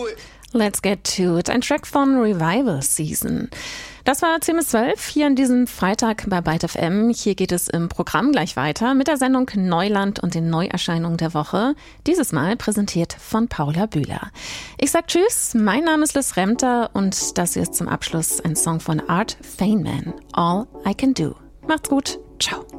Let's Get To It, ein Track von Revival Season. Das war 10 bis 12 hier an diesem Freitag bei Byte FM. Hier geht es im Programm gleich weiter mit der Sendung Neuland und den Neuerscheinungen der Woche. Dieses Mal präsentiert von Paula Bühler. Ich sag Tschüss, mein Name ist Liz Remter und das hier ist zum Abschluss ein Song von Art Feynman, All I Can Do. Macht's gut, ciao.